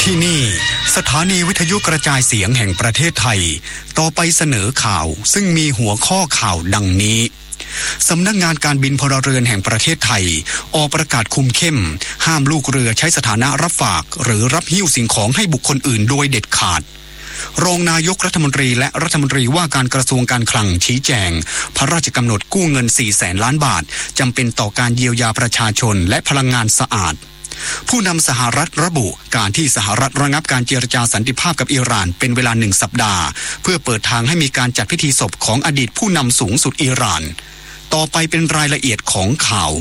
ที่นี่สถานีวิทยุกระจายเสียงแห่งประเทศไทยต่อไปเสนอข่าวซึ่งมีหัวข้อข่าวดังนี้สำนักงานการบินพลเรือนแห่งประเทศไทยออกประกาศคุมเข้มห้ามลูกเรือใช้สถานะรับฝากหรือรับหิ้วสิ่งของให้บุคคลอื่นโดยเด็ดขาดรองนายกรัฐมนตรีและรัฐมนตรีว่าการกระทรวงการคลังชี้แจงพระราชกำหนดกู้เงิน 400,000 ล้านบาทจำเป็นต่อการเยียวยาประชาชนและพลังงานสะอาดผู้นำสหรัฐระบุการที่สหรัฐระงับการเจรจาสันติภาพกับอิหร่านเป็นเวลา1 สัปดาห์เพื่อเปิดทางให้มีการจัดพิธีศพของอดีตผู้นำสูงสุดอิหร่านต่อไปเป็นรายละเอียดของข่าว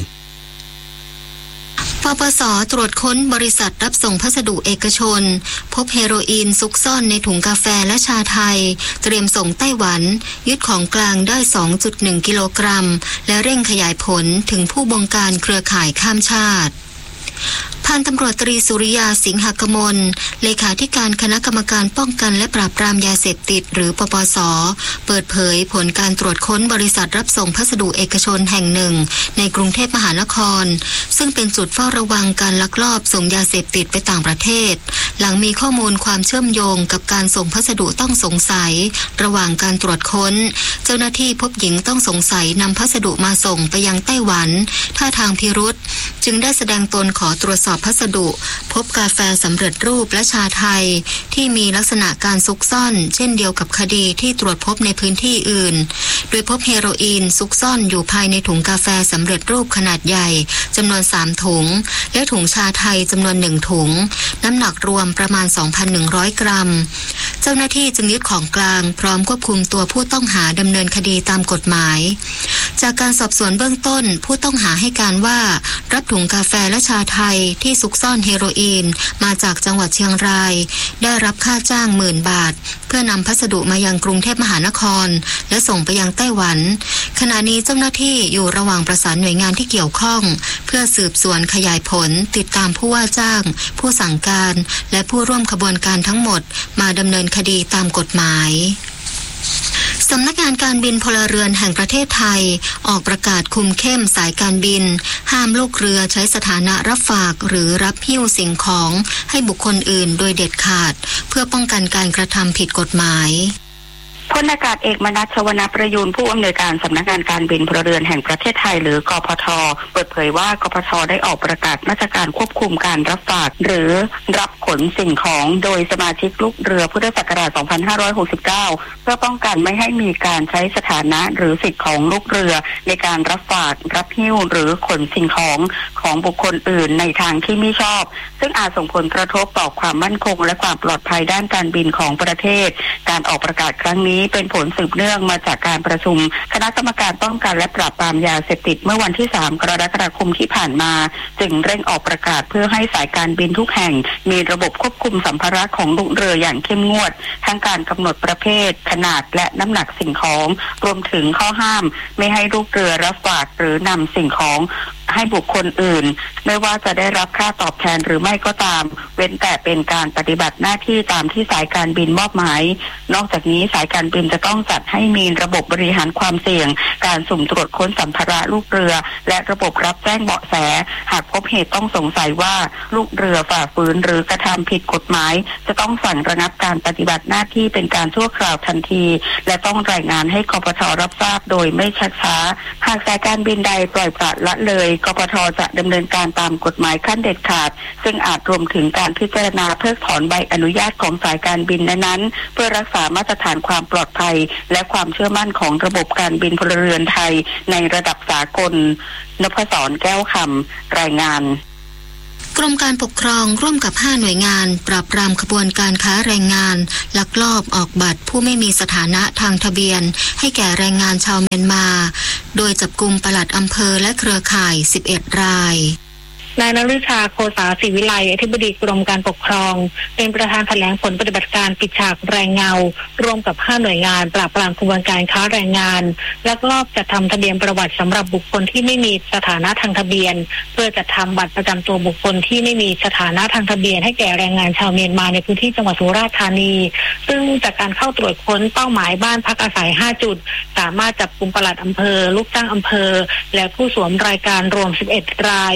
ปปส.ตรวจค้นบริษัทรับส่งพัสดุเอกชนพบเฮโรอีนซุกซ่อนในถุงกาแฟและชาไทยเตรียมส่งไต้หวันยึดของกลางได้ 2.1 กิโลกรัมและเร่งขยายผลถึงผู้บงการเครือข่ายข้ามชาติพันตำรวจตรีสุริยาสิงหกมลเลขาธิการคณะกรรมการป้องกันและปราบปรามยาเสพติดหรือปปส.เปิดเผยผลการตรวจค้นบริษัทรับส่งพัสดุเอกชนแห่งหนึ่งในกรุงเทพมหานครซึ่งเป็นจุดเฝ้าระวังการลักลอบส่งยาเสพติดไปต่างประเทศหลังมีข้อมูลความเชื่อมโยงกับการส่งพัสดุต้องสงสัยระหว่างการตรวจค้นเจ้าหน้าที่พบหญิงต้องสงสัยนำพัสดุมาส่งไปยังไต้หวันท่าทางพิรุธจึงได้แสดงตนขอตรวจสอบพัสดุพบกาแฟสำเร็จรูปและชาไทยที่มีลักษณะการซุกซ่อนเช่นเดียวกับคดีที่ตรวจพบในพื้นที่อื่นโดยพบเฮโรอีนซุกซ่อนอยู่ภายในถุงกาแฟสำเร็จรูปขนาดใหญ่จำนวน3 ถุงและถุงชาไทยจำนวน1 ถุงน้ำหนักรวมประมาณ 2,100 กรัมเจ้าหน้าที่จึงยึดของกลางพร้อมควบคุมตัวผู้ต้องหาดำเนินคดีตามกฎหมายจากการสอบสวนเบื้องต้นผู้ต้องหาให้การว่ารับถุงกาแฟและชาไทยที่ซุกซ่อนเฮโรอีนมาจากจังหวัดเชียงรายได้รับค่าจ้าง10,000 บาทเพื่อนำพัสดุมายังกรุงเทพมหานครและส่งไปยังไต้หวันขณะนี้เจ้าหน้าที่อยู่ระหว่างประสานหน่วยงานที่เกี่ยวข้องเพื่อสืบสวนขยายผลติดตามผู้ว่าจ้างผู้สั่งการและผู้ร่วมขบวนการทั้งหมดมาดำเนินคดีตามกฎหมายสำนักงานการบินพลเรือนแห่งประเทศไทยออกประกาศคุมเข้มสายการบินห้ามลูกเรือใช้สถานะรับฝากหรือรับหิ้วสิ่งของให้บุคคลอื่นโดยเด็ดขาดเพื่อป้องกันการกระทำผิดกฎหมายพลอากาศเอกมนัส ชวนาประยูรผู้อำนวยการสำนักงานการบินพลเรือนแห่งประเทศไทยหรือกพท.เปิดเผยว่ากพท.ได้ออกประกาศมาตรการควบคุมการรับฝากหรือรับขนสิ่งของโดยสมาชิกลูกเรือพุทธศักราช 2569 เพื่อป้องกันไม่ให้มีการใช้สถานะหรือสิทธิของลูกเรือในการรับฝากรับหิ้วหรือขนสิ่งของบุคคลอื่นในทางที่ไม่ชอบซึ่งอาจส่งผลกระทบต่อความมั่นคงและความปลอดภัยด้านการบินของประเทศการออกประกาศครั้งนี้เป็นผลสืบเนื่องมาจากการประชุมคณะกรรมการป้องกันและปราบปรามยาเสพติดเมื่อวันที่ 3 กรกฎาคมที่ผ่านมาจึงเร่งออกประกาศเพื่อให้สายการบินทุกแห่งมีระบบควบคุมสัมภาระของลูกเรืออย่างเข้มงวดทั้งการกำหนดประเภทขนาดและน้ำหนักสิ่งของรวมถึงข้อห้ามไม่ให้ลูกเรือรับฝากหรือนำสิ่งของให้บุคคลอื่นไม่ว่าจะได้รับค่าตอบแทนหรือไม่ก็ตามเว้นแต่เป็นการปฏิบัติหน้าที่ตามที่สายการบินมอบหมายนอกจากนี้สายการบินจะต้องจัดให้มีระบบบริหารความเสี่ยงการสุ่มตรวจค้นสัมภาระลูกเรือและระบบรับแจ้งเบาะแสหากพบเหตุต้องสงสัยว่าลูกเรือฝ่าฝืนหรือกระทำผิดกฎหมายจะต้องสั่งระงับการปฏิบัติหน้าที่เป็นการชั่วคราวทันทีและต้องรายงานให้กพท.รับทราบโดยไม่ชักช้าหากสายการบินใดปล่อยปละละเลยกพท.จะดำเนินการตามกฎหมายขั้นเด็ดขาดซึ่งอาจรวมถึงการพิจารณาเพิกถอนใบอนุญาตของสายการบินนั้นๆเพื่อรักษามาตรฐานความปลอดภัยและความเชื่อมั่นของระบบการบินพลเรือนไทยในระดับสากลนพศร แก้วคำรายงานกรมการปกครองร่วมกับ5หน่วยงานปราบปรามขบวนการค้าแรงงานลักลอบออกบัตรผู้ไม่มีสถานะทางทะเบียนให้แก่แรงงานชาวเมียนมาโดยจับกุมปลัดอำเภอและเครือข่าย11 รายนายนฤชาโคสาศรีวิไลอธิบดีกรมการปกครองเป็นประธานแถลงผลปฏิบัติการปิดฉากแรงเงาร่วมกับ5หน่วยงานปราบปรามขบวนการค้าแรงงานลักลอบจัดทำทะเบียนประวัติสำหรับบุคคลที่ไม่มีสถานะทางทะเบียนเพื่อจัดทำบัตรประจำตัวบุคคลที่ไม่มีสถานะทางทะเบียนให้แก่แรงงานชาวเมียนมาในพื้นที่จังหวัดสุราษฎร์ธานีซึ่งจากการเข้าตรวจค้นเป้าหมายบ้านพักอาศัย5จุดสามารถจับกุมปลัดอำเภอลูกจ้างอำเภอและผู้สวมรายการรวม11 ราย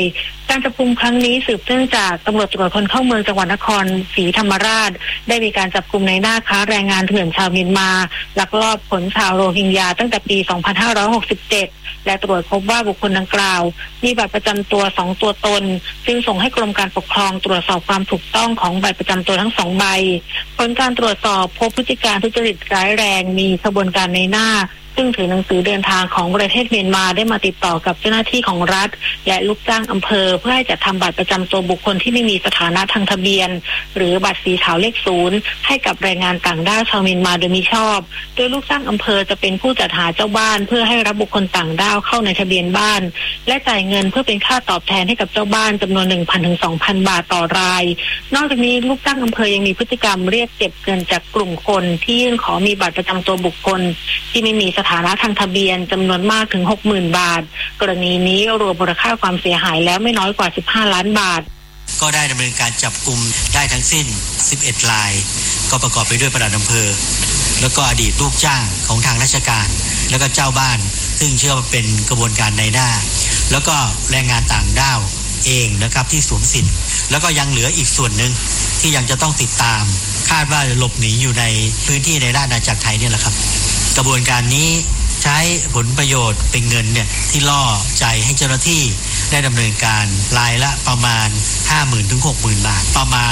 การจับกุมครั้งนี้สืบเนื่องจากตำรวจตรวจคนเข้าเมืองจังหวัดนครศรีธรรมราชได้มีการจับกุมในหน้าค้าแรงงานเถื่อนชาวเมียนมาลักลอบขนชาวโรฮิงญาตั้งแต่ปี 2567 และตรวจพบว่าบุคคลดังกล่าวมีบัตรประจำตัว2ตัวตนจึงส่งให้กรมการปกครองตรวจสอบความถูกต้องของบัตรประจำตัวทั้ง2ใบผลการตรวจสอบพบพฤติการทุจริตร้ายแรงมีขบวนการในหน้าซึ่งถือหนังสือเดินทางของประเทศเมียนมาได้มาติดต่อกับเจ้าหน้าที่ของรัฐและลูกจ้างอำเภอเพื่อให้จัดทำบัตรประจำตัวบุคคลที่ไม่มีสถานะทางทะเบียนหรือบัตรสีขาวเลข0ให้กับแรงงานต่างด้าวชาวเมียนมาโดยมิชอบโดยลูกจ้างอำเภอจะเป็นผู้จัดหาเจ้าบ้านเพื่อให้รับบุคคลต่างด้าวเข้าในทะเบียนบ้านและจ่ายเงินเพื่อเป็นค่าตอบแทนให้กับเจ้าบ้านจำนวน 1,000 ถึง 2,000 บาทต่อรายนอกจากนี้ลูกจ้างอำเภอยังมีพฤติกรรมเรียกเก็บเงินจากกลุ่มคนที่ยื่นขอมีบัตรประจำตัวบุคคลที่ไม่มีสถานะทางทะเบียนจำนวนมากถึง 60,000 บาทกรณีนี้รวมมูลค่าความเสียหายแล้วไม่น้อยกว่า15 ล้านบาทก็ได้ดำเนินการจับกุมได้ทั้งสิ้น11รายก็ประกอบไปด้วยปลัดอำเภอแล้วก็อดีตลูกจ้างของทางราชการแล้วก็เจ้าบ้านซึ่งเชื่อว่าเป็นกระบวนการในหน้าแล้วก็แรงงานต่างด้าวเองนะครับที่สวมสิทธิ์แล้วก็ยังเหลืออีกส่วนหนึ่งที่ยังจะต้องติดตามคาดว่าหลบหนีอยู่ในพื้นที่ในราชอาณาจักรไทยเนี่ยแหละครับกระบวนการนี้ใช้ผลประโยชน์เป็นเงินเนี่ยที่ล่อใจให้เจ้าหน้าที่ได้ดำเนินการรายละประมาณ 50,000 ถึง 60,000 บาทประมาณ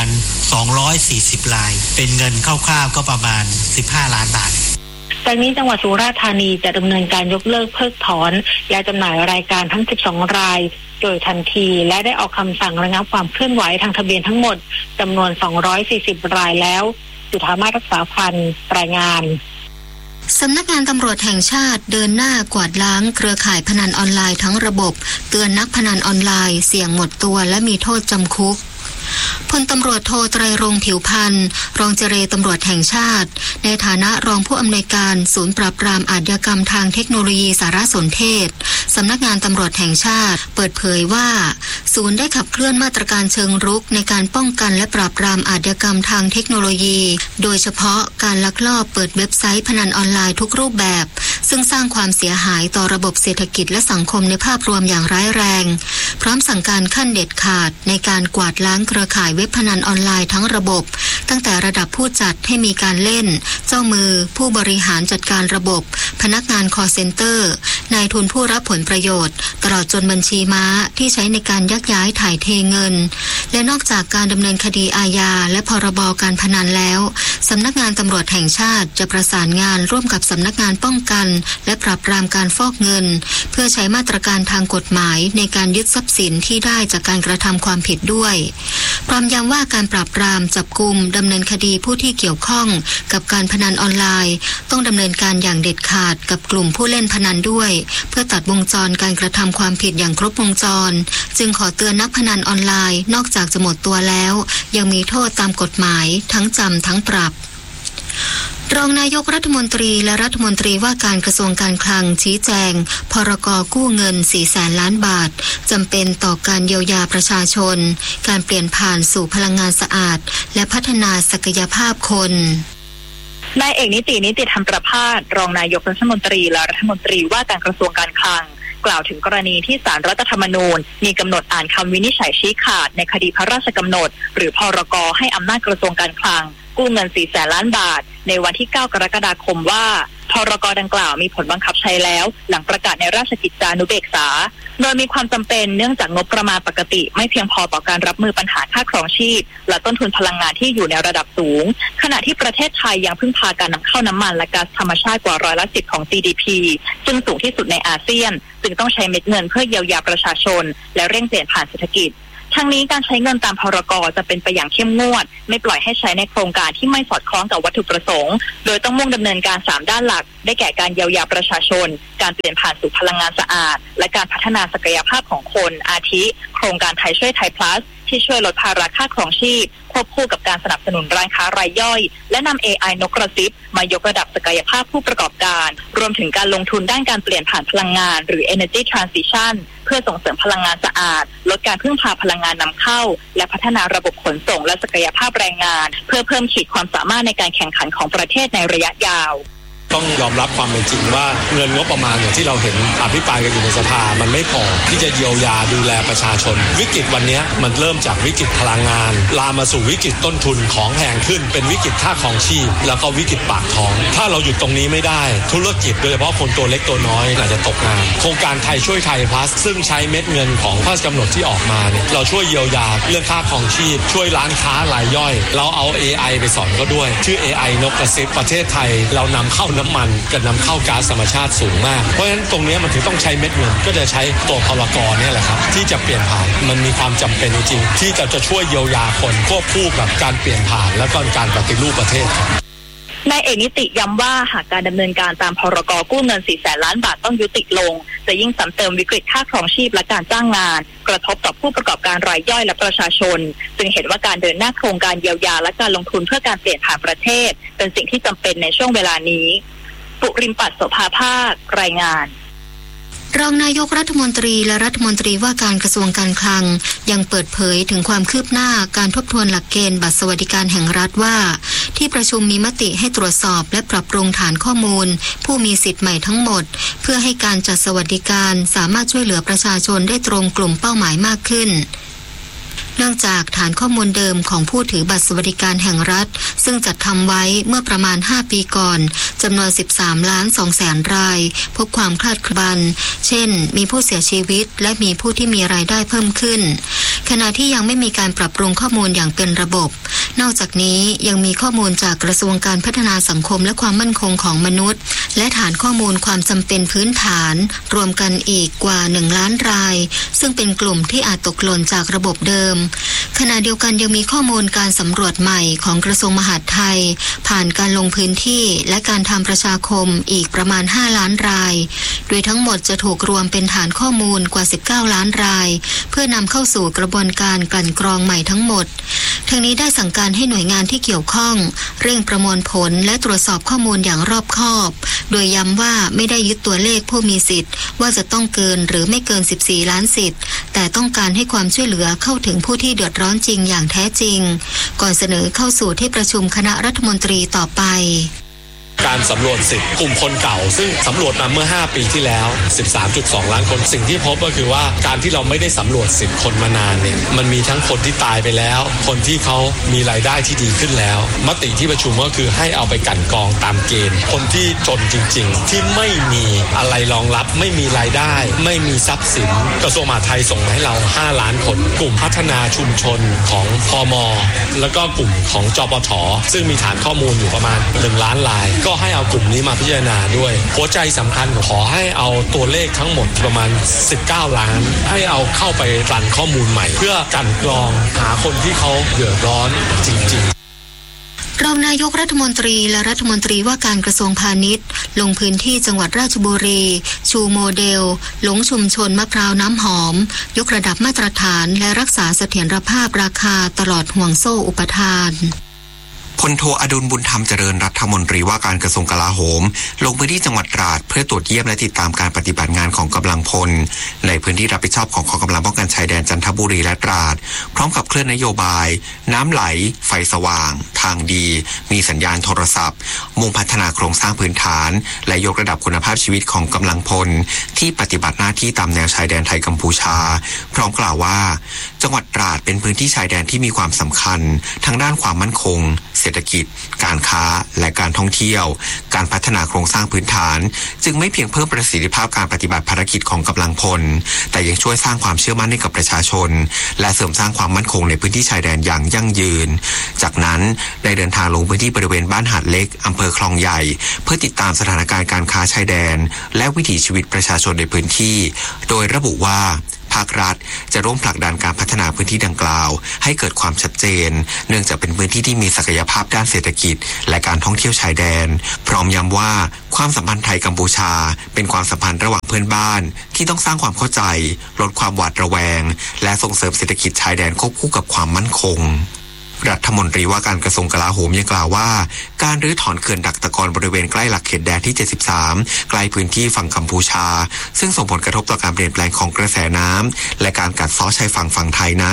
240รายเป็นเงินคร่าวๆก็ประมาณ15 ล้านบาทจากนี้จังหวัดสุราษฎร์ธานีจะดำเนินการยกเลิกเพิกถอนและจำหน่ายรายการทั้ง12รายโดยทันทีและได้ออกคำสั่งระงับความเคลื่อนไหวทางทะเบียนทั้งหมดจำนวน240รายแล้วจุฑามาศรักษาพันธ์รายงานสำนักงานตำรวจแห่งชาติเดินหน้ากวาดล้างเครือข่ายพนันออนไลน์ทั้งระบบเตือนนักพนันออนไลน์เสี่ยงหมดตัวและมีโทษจำคุกพลตำรวจโทไตรรงค์ผิวพันธ์รองเจรตำรวจแห่งชาติในฐานะรองผู้อำนวยการศูนย์ปราบปรามอาชญากรรมทางเทคโนโลยีสารสนเทศสำนักงานตำรวจแห่งชาติเปิดเผยว่าศูนย์ได้ขับเคลื่อนมาตรการเชิงรุกในการป้องกันและปราบปรามอาชญากรรมทางเทคโนโลยีโดยเฉพาะการลักลอบเปิดเว็บไซต์พนันออนไลน์ทุกรูปแบบซึ่งสร้างความเสียหายต่อระบบเศรษฐกิจและสังคมในภาพรวมอย่างร้ายแรงพร้อมสั่งการขั้นเด็ดขาดในการกวาดล้างเครือข่ายเว็บพนันออนไลน์ทั้งระบบตั้งแต่ระดับผู้จัดให้มีการเล่นเจ้ามือผู้บริหารจัดการระบบพนักงานคอลเซ็นเตอร์นายทุนผู้รับผลประโยชน์ตลอดจนบัญชีม้าที่ใช้ในการยักย้ายถ่ายเทเงินและนอกจากการดำเนินคดีอาญาและพรบการพนันแล้วสำนักงานตำรวจแห่งชาติจะประสานงานร่วมกับสำนักงานป้องกันและปราบปรามการฟอกเงินเพื่อใช้มาตรการทางกฎหมายในการยึดทรัพย์สินที่ได้จากการกระทำความผิดด้วยพร้อมย้ำว่าการปราบปรามจับกุมดำเนินคดีผู้ที่เกี่ยวข้องกับการพนันออนไลน์ต้องดำเนินการอย่างเด็ดขาดกับกลุ่มผู้เล่นพนันด้วยเพื่อตัดวงจรการกระทำความผิดอย่างครบวงจรจึงขอเตือนนักพนันออนไลน์นอกจากจะหมดตัวแล้วยังมีโทษตามกฎหมายทั้งจำทั้งปรับรองนายกรัฐมนตรีและรัฐมนตรีว่าการกระทรวงการคลังชี้แจงพรก.กู้เงิน 400,000 ล้านบาทจำเป็นต่อการเยียวยาประชาชนการเปลี่ยนผ่านสู่พลังงานสะอาดและพัฒนาศักยภาพคนนายเอกนิติธรรมประภาสรองนายกรัฐมนตรีและรัฐมนตรีว่าการกระทรวงการคลังกล่าวถึงกรณีที่ศาลรัฐธรรมนูญมีกำหนดอ่านคำวินิจฉัยชี้ขาดในคดีพระราชกำหนดหรือพรก.ให้อำนาจกระทรวงการคลังกู้เงิน 400,000 ล้านบาทในวันที่ 9 กรกฎาคมว่าพรก.ดังกล่าวมีผลบังคับใช้แล้วหลังประกาศในราชกิจจานุเบกษาโดยมีความจำเป็นเนื่องจากงบประมาณปกติไม่เพียงพอต่อการรับมือปัญหาค่าครองชีพและต้นทุนพลังงานที่อยู่ในระดับสูงขณะที่ประเทศไทยยังพึ่งพาการนำเข้าน้ำมันและก๊าซธรรมชาติกว่า10%ของ GDP ซึ่งสูงที่สุดในอาเซียนจึงต้องใช้เม็ดเงินเพื่อเยียวยาประชาชนและเร่งเปลี่ยนผ่านเศรษฐกิจทั้งนี้การใช้เงินตามพรก.จะเป็นไปอย่างเข้มงวดไม่ปล่อยให้ใช้ในโครงการที่ไม่สอดคล้องกับวัตถุประสงค์โดยต้องมุ่งดำเนินการ3ด้านหลักได้แก่การเยียวยาประชาชนการเปลี่ยนผ่านสู่พลังงานสะอาดและการพัฒนาศักยภาพของคนอาทิโครงการไทยช่วยไทย plus ที่ช่วยลดภาระค่าครองชีพควบคู่กับการสนับสนุนร้านค้ารายย่อยและนำ AI นกกระซิบมายกระดับศักยภาพผู้ประกอบการรวมถึงการลงทุนด้านการเปลี่ยนผ่านพลังงานหรือ Energy Transition เพื่อส่งเสริมพลังงานสะอาดลดการพึ่งพาพลังงานนำเข้าและพัฒนาระบบขนส่งและศักยภาพแรงงานเพื่อเพิ่มขีดความสามารถในการแข่งขันของประเทศในระยะยาวกต้องยอมรับความเป็นจริงว่าเงินงบประมาณอย่างที่เราเห็นอภิปรายกันอยู่ในสภามันไม่พอที่จะเยียวยาดูแลประชาชนวิกฤตวันนี้มันเริ่มจากวิกฤตพลังงานลามมาสู่วิกฤตต้นทุนของแพงขึ้นเป็นวิกฤตค่าครองชีพแล้วก็วิกฤตปากท้องถ้าเราหยุดตรงนี้ไม่ได้ธุรกิจโดยเฉพาะคนตัวเล็กตัวน้อยอาจจะตกงานโครงการไทยช่วยไทยพลัสซึ่งใช้เม็ดเงินของพระราชกำหนดที่ออกมาเนี่ยเราช่วยเยียวยาเรื่องค่าครองชีพช่วยร้านค้ารายย่อยเราเอา AI ไปสอนก็ด้วยชื่อ AI นกกระซิบประเทศไทยเรานำเข้าน้ำมันกับนำเข้าก๊าซธรรมชาติสูงมากเพราะฉะนั้นตรงนี้มันถึงต้องใช้เม็ดเงินก็จะใช้ตัวพลกรเนี่ยแหละครับที่จะเปลี่ยนผ่านมันมีความจำเป็นจริงๆที่จะช่วยเยียวยาคนควบคู่กับการเปลี่ยนผ่านและก็การปฏิรูปประเทศครับนายเอกนิติย้ำว่าหากการดำเนินการตามพรก.กู้เงิน 400,000 ล้านบาทต้องยุติลงจะยิ่งซ้ำเติมวิกฤตค่าครองชีพและการจ้างงานกระทบต่อผู้ประกอบการรายย่อยและประชาชนจึงเห็นว่าการเดินหน้าโครงการเยียวยาและการลงทุนเพื่อการเปลี่ยนผ่านประเทศเป็นสิ่งที่จำเป็นในช่วงเวลานี้ปุริมปัตย์โสภาภาครายงานรองนายกรัฐมนตรีและรัฐมนตรีว่าการกระทรวงการคลังยังเปิดเผยถึงความคืบหน้าการทบทวนหลักเกณฑ์บัตรสวัสดิการแห่งรัฐว่าที่ประชุมมีมติให้ตรวจสอบและปรับปรุงฐานข้อมูลผู้มีสิทธิ์ใหม่ทั้งหมดเพื่อให้การจัดสวัสดิการสามารถช่วยเหลือประชาชนได้ตรงกลุ่มเป้าหมายมากขึ้นเนื่องจากฐานข้อมูลเดิมของผู้ถือบัตรสวัสดิการแห่งรัฐซึ่งจัดทำไว้เมื่อประมาณ5ปีก่อนจำนวน 13,200,000 รายพบความคลาดเคลื่อนเช่นมีผู้เสียชีวิตและมีผู้ที่มีรายได้เพิ่มขึ้นขณะที่ยังไม่มีการปรับปรุงข้อมูลอย่างเป็นระบบนอกจากนี้ยังมีข้อมูลจากกระทรวงการพัฒนาสังคมและความมั่นคงของมนุษย์และฐานข้อมูลความจำเป็นพื้นฐานรวมกันอีกกว่า1 ล้านรายซึ่งเป็นกลุ่มที่อาจตกหล่นจากระบบเดิมขณะเดียวกันยังมีข้อมูลการสำรวจใหม่ของกระทรวงมหาดไทยผ่านการลงพื้นที่และการทำประชาคมอีกประมาณ5 ล้านรายโดยทั้งหมดจะถูกรวมเป็นฐานข้อมูลกว่า19 ล้านรายเพื่อนำเข้าสู่กระบวนการกลั่นกรองใหม่ทั้งหมดทั้งนี้ได้สั่งการให้หน่วยงานที่เกี่ยวข้องเร่งประมวลผลและตรวจสอบข้อมูลอย่างรอบคอบโดยย้ำว่าไม่ได้ยึดตัวเลขผู้มีสิทธิ์ว่าจะต้องเกินหรือไม่เกิน14 ล้านสิทธิ์แต่ต้องการให้ความช่วยเหลือเข้าถึงผู้ที่เดือดร้อนจริงอย่างแท้จริงก่อนเสนอเข้าสู่ที่ประชุมคณะรัฐมนตรีต่อไปการสำรวจสิทธิ์กลุ่มคนเก่าซึ่งสำรวจมาเมื่อ5ปีที่แล้ว 13.2 ล้านคนสิ่งที่พบก็คือว่าการที่เราไม่ได้สำรวจสิทธิ์คนมานานเนี่ยมันมีทั้งคนที่ตายไปแล้วคนที่เขามีรายได้ที่ดีขึ้นแล้วมติที่ประชุมก็คือให้เอาไปกลั่นกรองตามเกณฑ์คนที่จนจริงๆที่ไม่มีอะไรรองรับไม่มีรายได้ไม่มีทรัพย์สินกระทรวงมหาดไทยส่งมาให้เรา5 ล้านคนกลุ่มพัฒนาชุมชนของพม.แล้วก็กลุ่มของจปท.ซึ่งมีฐานข้อมูลอยู่ประมาณ1 ล้านรายก็ให้เอากลุ่มนี้มาพิจารณาด้วยหัวใจสำคัญขอให้เอาตัวเลขทั้งหมดประมาณ19 ล้านให้เอาเข้าไปรันข้อมูลใหม่เพื่อกลั่นกรองหาคนที่เขาเดือดร้อนจริงๆรองนายกรัฐมนตรีและรัฐมนตรีว่าการกระทรวงพาณิชย์ลงพื้นที่จังหวัดราชบุรีชูโมเดลหลงชุมชนมะพร้าวน้ำหอมยกระดับมาตรฐานและรักษาเสถียรภาพราคาตลอดห่วงโซ่อุปทานพลโทอดุลบุญธรรมเจริญรัฐมนตรีว่าการกระทรวงกลาโหมลงพื้นที่จังหวัดตราดเพื่อตรวจเยี่ยมและติดตามการปฏิบัติงานของกำลังพลในพื้นที่รับผิดชอบของกองกำลังป้องกันชายแดนจันทบุรีและตราดพร้อมกับเคลื่อนนโยบายน้ำไหลไฟสว่างทางดีมีสัญญาณโทรศัพท์มุ่งพัฒนาโครงสร้างพื้นฐานและยกระดับคุณภาพชีวิตของกำลังพลที่ปฏิบัติหน้าที่ตามแนวชายแดนไทยกัมพูชาพร้อมกล่าวว่าจังหวัดตราดเป็นพื้นที่ชายแดนที่มีความสำคัญทั้งด้านความมั่นคงเศรษฐกิจการค้าและการท่องเที่ยวการพัฒนาโครงสร้างพื้นฐานจึงไม่เพียงเพิ่มประสิทธิภาพการปฏิบัติภารกิจของกำลังพลแต่ยังช่วยสร้างความเชื่อมั่นให้กับประชาชนและเสริมสร้างความมั่นคงในพื้นที่ชายแดนอย่างยั่งยืนจากนั้นได้เดินทางลงพื้นที่บริเวณบ้านหาดเล็กอำเภอคลองใหญ่เพื่อติดตามสถานการณ์การค้าชายแดนและวิถีชีวิตประชาชนในพื้นที่โดยระบุว่าภาครัฐจะร่วมผลักดันการพัฒนาพื้นที่ดังกล่าวให้เกิดความชัดเจนเนื่องจากเป็นพื้นที่ที่มีศักยภาพด้านเศรษฐกิจและการท่องเที่ยวชายแดนพร้อมย้ำว่าความสัมพันธ์ไทยกัมพูชาเป็นความสัมพันธ์ระหว่างเพื่อนบ้านที่ต้องสร้างความเข้าใจลดความหวาดระแวงและส่งเสริมเศรษฐกิจชายแดนควบคู่กับความมั่นคงรัฐมนตรีว่าการกระทรวงกลาโหมยังกล่าวว่าการรื้อถอนเขื่อนดักตะกอนบริเวณใกล้หลักเขตแดนที่73ใกล้พื้นที่ฝั่งกัมพูชาซึ่งส่งผลกระทบต่อการเปลี่ยนแปลงของกระแสน้ำและการกัดเซาะชายฝั่งไทยนั้น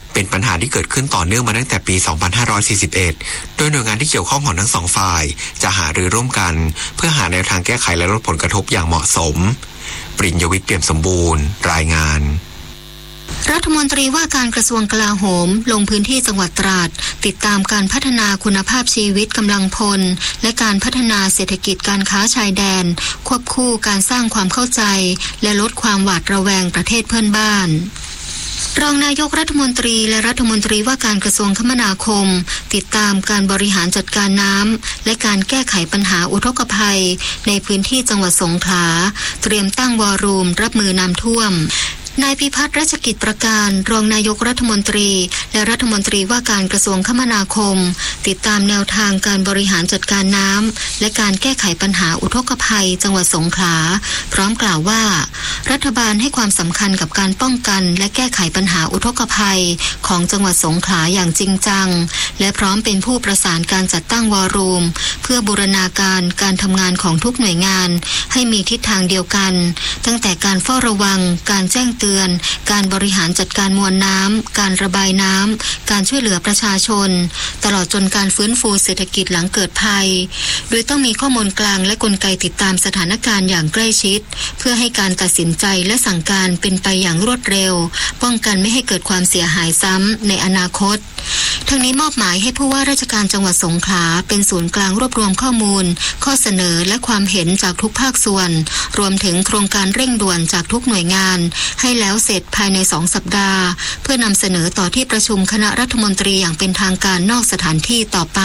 เป็นปัญหาที่เกิดขึ้นต่อเนื่องมาตั้งแต่ปี 2541 โดยหน่วยงานที่เกี่ยวข้องของทั้งสองฝ่ายจะหารือร่วมกันเพื่อหาแนวทางแก้ไขและลดผลกระทบอย่างเหมาะสมปริญญวิทย์ เปี่ยมสมบูรณ์รายงานรัฐมนตรีว่าการกระทรวงกลาโหมลงพื้นที่จังหวัดตราดติดตามการพัฒนาคุณภาพชีวิตกำลังพลและการพัฒนาเศรษฐกิจการค้าชายแดนควบคู่การสร้างความเข้าใจและลดความหวาดระแวงประเทศเพื่อนบ้านรองนายกรัฐมนตรีและรัฐมนตรีว่าการกระทรวงคมนาคมติดตามการบริหารจัดการน้ำและการแก้ไขปัญหาอุทกภัยในพื้นที่จังหวัดสงขลาเตรียมตั้งวอรูมรับมือน้ำท่วมนายพิพัฒน์รัชกิจประการรองนายกรัฐมนตรีและรัฐมนตรีว่าการกระทรวงคมนาคมติดตามแนวทางการบริหารจัดการน้ำและการแก้ไขปัญหาอุทกภัยจังหวัดสงขลาพร้อมกล่าวว่ารัฐบาลให้ความสำคัญกับการป้องกันและแก้ไขปัญหาอุทกภัยของจังหวัดสงขลาอย่างจริงจังและพร้อมเป็นผู้ประสานการจัดตั้งวอรูมเพื่อบูรณาการการทำงานของทุกหน่วยงานให้มีทิศทางเดียวกันตั้งแต่การเฝ้าระวังการแจ้งเตือนการบริหารจัดการมวลน้ำการระบายน้ำการช่วยเหลือประชาชนตลอดจนการฟื้นฟูเศรษฐกิจหลังเกิดภัยโดยต้องมีข้อมูลกลางและกลไกติดตามสถานการณ์อย่างใกล้ชิดเพื่อให้การตัดสินใจและสั่งการเป็นไปอย่างรวดเร็วป้องกันไม่ให้เกิดความเสียหายซ้ำในอนาคตทั้งนี้มอบหมายให้ผู้ว่าราชการจังหวัดสงขลาเป็นศูนย์กลางรวบรวมข้อมูลข้อเสนอและความเห็นจากทุกภาคส่วนรวมถึงโครงการเร่งด่วนจากทุกหน่วยงานให้แล้วเสร็จภายใน2 สัปดาห์เพื่อนำเสนอต่อที่ประชุมคณะรัฐมนตรีอย่างเป็นทางการนอกสถานที่ต่อไป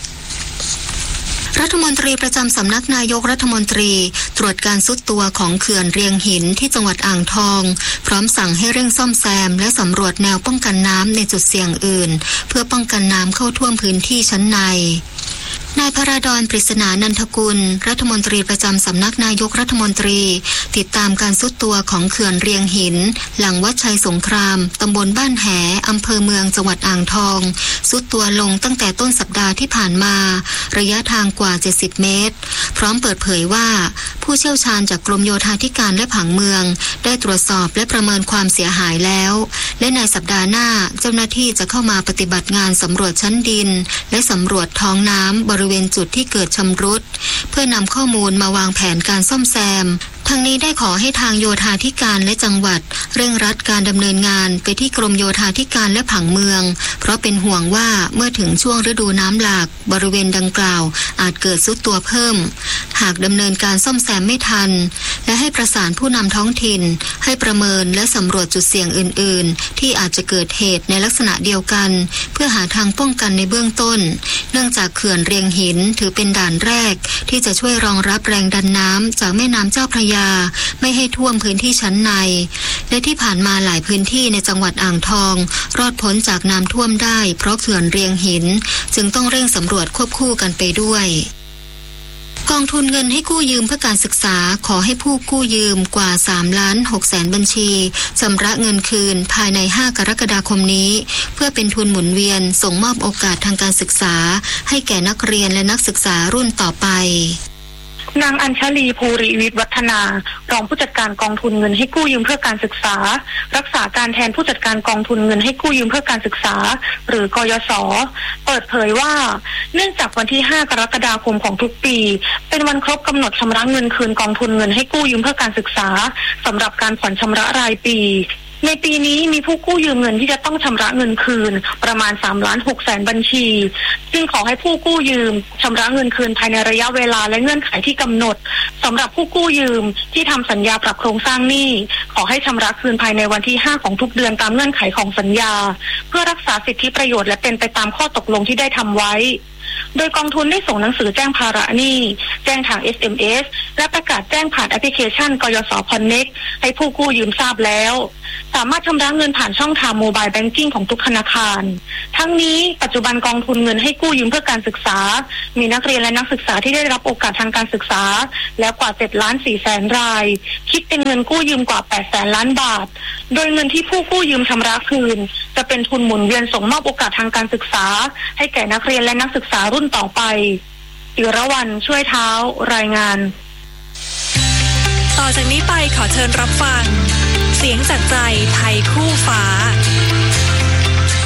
รัฐมนตรีประจำสำนักนายกรัฐมนตรีตรวจการทรุดตัวของเขื่อนเรียงหินที่จังหวัดอ่างทองพร้อมสั่งให้เร่งซ่อมแซมและสำรวจแนวป้องกันน้ำในจุดเสี่ยงอื่นเพื่อป้องกันน้ำเข้าท่วมพื้นที่ชั้นในนายพระดอน ปริศนานันทกุลรัฐมนตรีประจำสำนักนายกรัฐมนตรีติดตามการทรุดตัวของเขื่อนเรียงหินหลังวัดชัยสงครามตำบลบ้านแหอำเภอเมืองจังหวัดอ่างทองทรุดตัวลงตั้งแต่ต้นสัปดาห์ที่ผ่านมาระยะทางกว่า70 เมตรพร้อมเปิดเผยว่าผู้เชี่ยวชาญจากกรมโยธาธิการและผังเมืองได้ตรวจสอบและประเมินความเสียหายแล้วและในสัปดาห์หน้าเจ้าหน้าที่จะเข้ามาปฏิบัติงานสำรวจชั้นดินและสำรวจท้องน้ำบริเวณจุดที่เกิดชำรุดเพื่อนำข้อมูลมาวางแผนการซ่อมแซมทั้งนี้ได้ขอให้ทางโยธาธิการและจังหวัดเร่งรัดการดำเนินงานไปที่กรมโยธาธิการและผังเมืองเพราะเป็นห่วงว่าเมื่อถึงช่วงฤดูน้ำหลากบริเวณดังกล่าวอาจเกิดทรุดตัวเพิ่มหากดำเนินการซ่อมแซมไม่ทันและให้ประสานผู้นำท้องถิ่นให้ประเมินและสำรวจจุดเสี่ยงอื่นๆที่อาจจะเกิดเหตุในลักษณะเดียวกันเพื่อหาทางป้องกันในเบื้องต้นเนื่องจากเขื่อนเรียงหินถือเป็นด่านแรกที่จะช่วยรองรับแรงดันน้ำจากแม่น้ำเจ้าพระยาไม่ให้ท่วมพื้นที่ชั้นในและที่ผ่านมาหลายพื้นที่ในจังหวัดอ่างทองรอดพ้นจากน้ำท่วมได้เพราะเขื่อนเรียงหินจึงต้องเร่งสำรวจควบคู่กันไปด้วยกองทุนเงินให้กู้ยืมเพื่อการศึกษาขอให้ผู้กู้ยืมกว่า3,600,000 บัญชีชำระเงินคืนภายใน5 กรกฎาคมนี้เพื่อเป็นทุนหมุนเวียนส่งมอบโอกาสทางการศึกษาให้แก่นักเรียนและนักศึกษารุ่นต่อไปนางอัญชลีภูริวิทย์วัฒนารองผู้จัดการกองทุนเงินให้กู้ยืมเพื่อการศึกษารักษาการแทนผู้จัดการกองทุนเงินให้กู้ยืมเพื่อการศึกษาหรือกยศเปิดเผยว่าเนื่องจากวันที่5 กรกฎาคมของทุกปีเป็นวันครบกำหนดชำระเงินคืนกองทุนเงินให้กู้ยืมเพื่อการศึกษาสำหรับการผ่อนชำระรายปีในปีนี้มีผู้กู้ยืมเงินที่จะต้องชำระเงินคืนประมาณ3,600,000 บัญชีจึงขอให้ผู้กู้ยืมชำระเงินคืนภายในระยะเวลาและเงื่อนไขที่กำหนดสำหรับผู้กู้ยืมที่ทำสัญญาปรับโครงสร้างหนี้ขอให้ชำระคืนภายในวันที่5ของทุกเดือนตามเงื่อนไขของสัญญาเพื่อรักษาสิทธิประโยชน์และเป็นไปตามข้อตกลงที่ได้ทำไว้โดยกองทุนได้ส่งหนังสือแจ้งภาระหนี้แจ้งทาง SMS และประกาศแจ้งผ่านแอปพลิเคชันกยศ Connect ให้ผู้กู้ยืมทราบแล้วสามารถชำระเงินผ่านช่องทางโมบายแบงกิ้งของทุกธนาคารทั้งนี้ปัจจุบันกองทุนเงินให้กู้ยืมเพื่อการศึกษามีนักเรียนและนักศึกษาที่ได้รับโอกาสทางการศึกษาแล้วกว่า 7,400,000 รายคิดเป็นเงินกู้ยืมกว่า 800,000 ล้านบาทโดยเงินที่ผู้กู้ยืมชำระคืนจะเป็นทุนหมุนเวียนส่งมอบโอกาสทางการศึกษาให้แก่นักเรียนและนักศึกษารุ่นต่อไปอิรวรรณช่วยเท้ารายงานต่อจากนี้ไปขอเชิญรับฟังเสียงจากใจไทยคู่ฟ้า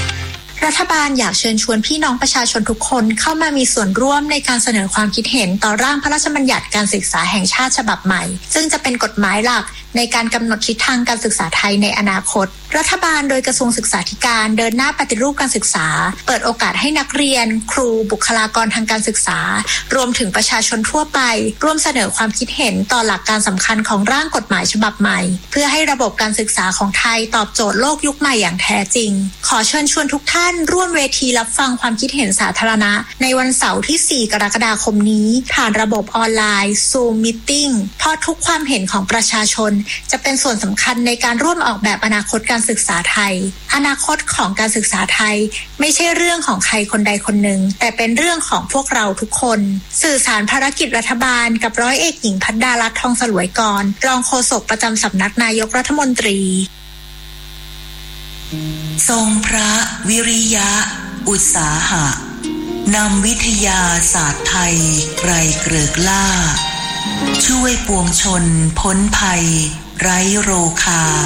รัฐบาลอยากเชิญชวนพี่น้องประชาชนทุกคนเข้ามามีส่วนร่วมในการเสนอความคิดเห็นต่อร่างพระราชบัญญัติการศึกษาแห่งชาติฉบับใหม่ซึ่งจะเป็นกฎหมายหลักในการกำหนดทิศทางการศึกษาไทยในอนาคตรัฐบาลโดยกระทรวงศึกษาธิการเดินหน้าปฏิรูปการศึกษาเปิดโอกาสให้นักเรียนครูบุคลากรทางการศึกษารวมถึงประชาชนทั่วไปร่วมเสนอความคิดเห็นต่อหลักการสำคัญของร่างกฎหมายฉบับใหม่เพื่อให้ระบบการศึกษาของไทยตอบโจทย์โลกยุคใหม่อย่างแท้จริงขอเชิญชวนทุกท่านร่วมเวทีรับฟังความคิดเห็นสาธารณะในวันเสาร์ที่ 4 กรกฎาคมนี้ผ่านระบบออนไลน์ Zoom Meeting เพราะทุกความเห็นของประชาชนจะเป็นส่วนสำคัญในการร่วมออกแบบอนาคตการศึกษาไทยอนาคตของการศึกษาไทยไม่ใช่เรื่องของใครคนใดคนหนึ่งแต่เป็นเรื่องของพวกเราทุกคนสื่อสารภารกิจรัฐบาลกับร้อยเอกหญิงภัดดารัตน์ทองสลวยกรรองโฆษกประจำสำนักนายกรัฐมนตรีทรงพระวิริยะอุตสาหะนำวิทยาศาสตร์ไทยไกรเกริกล่าช่วยปวงชนพ้นภัยไร้โรคา